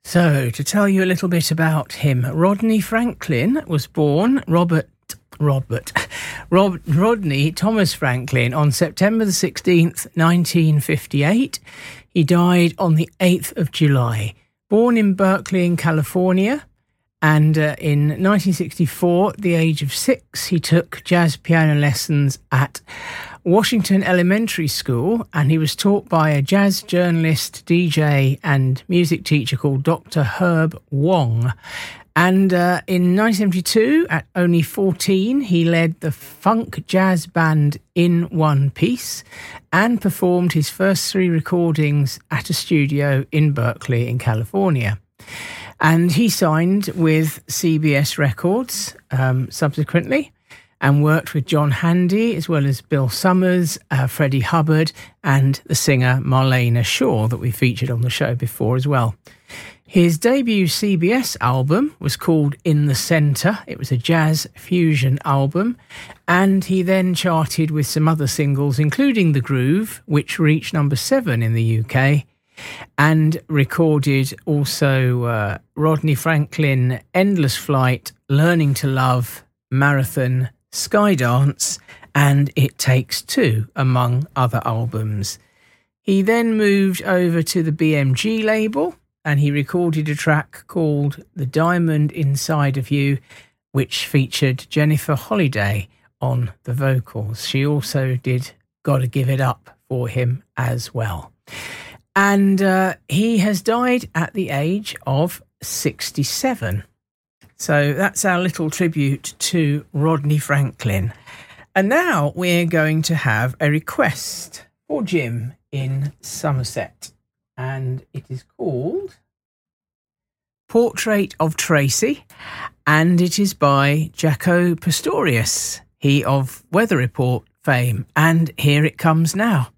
So, to tell you a little bit about him, Rodney Franklin was born Rodney Thomas Franklin on September the 16th, 1958. He died on the 8th of July. Born in Berkeley in California, and in 1964, at the age of 6, he took jazz piano lessons at Washington Elementary School, and he was taught by a jazz journalist, DJ and music teacher called Dr. Herb Wong. And in 1972, at only 14, he led the funk jazz band In One Piece and performed his first 3 recordings at a studio in Berkeley in California. And he signed with CBS Records subsequently, and worked with John Handy as well as Bill Summers, Freddie Hubbard, and the singer Marlena Shaw that we featured on the show before as well. His debut CBS album was called In the Centre. It was a jazz fusion album, and he then charted with some other singles, including The Groove, which reached number 7 in the UK, and recorded also Rodney Franklin, Endless Flight, Learning to Love, Marathon, Skydance, and It Takes Two, among other albums. He then moved over to the BMG label, and he recorded a track called The Diamond Inside of You, which featured Jennifer Holliday on the vocals. She also did Gotta Give It Up for him as well. And he has died at the age of 67. So that's our little tribute to Rodney Franklin. And now we're going to have a request for Jim in Somerset. And it is called Portrait of Tracy. And it is by Jaco Pastorius, he of Weather Report fame. And here it comes now.